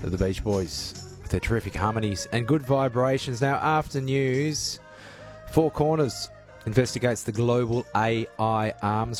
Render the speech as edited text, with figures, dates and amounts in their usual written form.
of the Beach Boys with their terrific harmonies and good vibrations. Now, after news, Four Corners investigates the global AI arms